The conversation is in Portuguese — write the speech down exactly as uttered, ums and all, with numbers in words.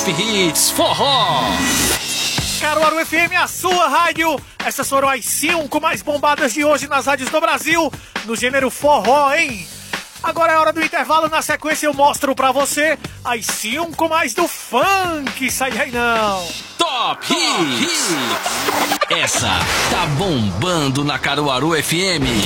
Top Hits Forró. Caruaru F M, a sua rádio. Essas foram as cinco mais bombadas de hoje nas rádios do Brasil, no gênero forró, hein? Agora é hora do intervalo, na sequência eu mostro pra você as cinco mais do funk. Sai aí não. Top Hits. Essa tá bombando na Caruaru F M.